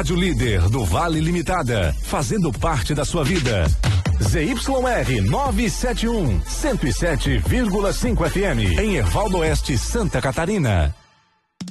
Rádio líder do Vale Limitada, fazendo parte da sua vida. ZYR 971, 107,5 FM, em Ervaldo Oeste, Santa Catarina.